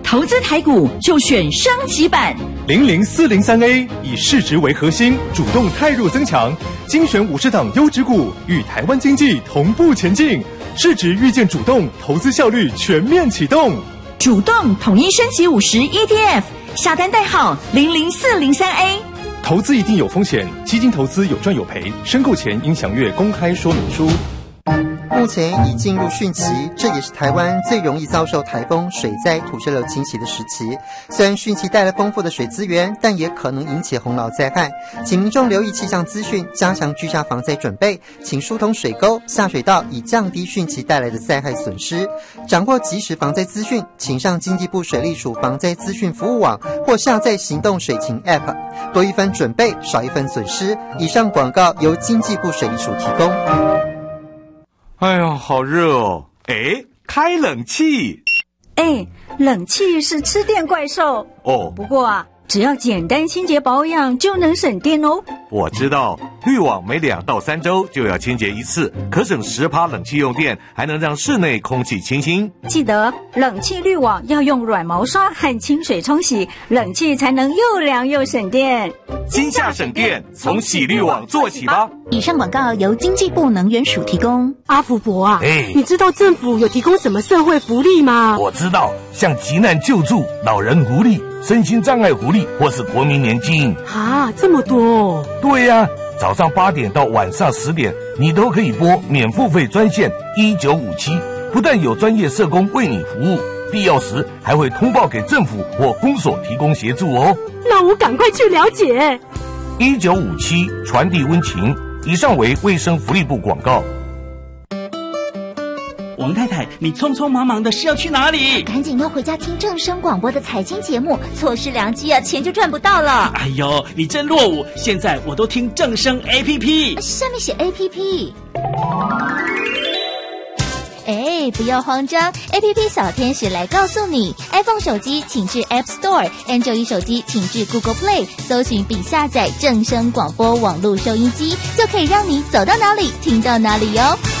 投资台股就选升级版 00403A， 以市值为核心，主动汰弱增强，精选50档优质股，与台湾经济同步前进。市值预见主动，投资效率全面启动。 主动统一升级50 ETF， 下单代号00403A。 投资一定有风险，基金投资有赚有赔，申购前应详阅公开说明书。 目前已进入汛期，这也是台湾最容易遭受台风、水灾、土石流侵袭的时期。虽然汛期带来丰富的水资源，但也可能引起洪涝灾害，请民众留意气象资讯，加强居家防灾准备，请疏通水沟、下水道，以降低汛期带来的灾害损失。掌握即时防灾资讯，请上经济部水利署防灾资讯服务网或下载行动水情 App， 多一分准备，少一分损失。以上广告由经济部水利署提供。 哎呀，好热哦！哎，开冷气。 哎，冷气是吃电怪兽哦。 不过啊，只要简单清洁保养就能省电哦。 我知道，滤网每2到3周就要清洁一次，可省10%冷气用电，还能让室内空气清新。 记得冷气滤网要用软毛刷和清水冲洗，冷气才能又凉又省电。 今夏省电，从洗滤网做起吧。 以上广告由经济部能源署提供。 阿福伯啊，你知道政府有提供什么社会福利吗？ 我知道，像急难救助、老人福利、身心障碍福利，或是国民年金。 啊，这么多哦。 对呀，早上8点到晚上10点，你都可以拨免付费专线1957，不但有专业社工为你服务，必要时还会通报给政府或公所提供协助哦。 那我赶快去了解。 1957传递温情。以上为卫生福利部广告。 王太太，你匆匆忙忙的是要去哪里？ 赶紧要回家听正声广播的财经节目，错失良机啊，钱就赚不到了。 哎呦，你真落伍！现在我都听正声 APP， 上面写 APP。哎，不要慌张 ，APP 小天使来告诉你 ，iPhone 手机请至 App Store，Android 手机请至 Google Play， 搜寻并下载正声广播网络收音机，就可以让你走到哪里听到哪里哟。